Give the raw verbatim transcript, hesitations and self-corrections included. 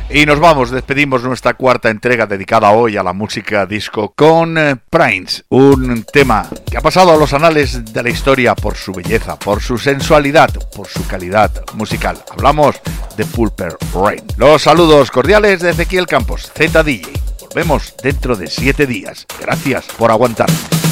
Y nos vamos, despedimos nuestra cuarta entrega dedicada hoy a la música disco con eh, Prince, un tema que ha pasado a los anales de la historia por su belleza, por su sensualidad, por su calidad musical. Hablamos de Purple Rain. Los saludos cordiales de Ezequiel Campos, Z D J. Volvemos dentro de siete días. Gracias por aguantarnos.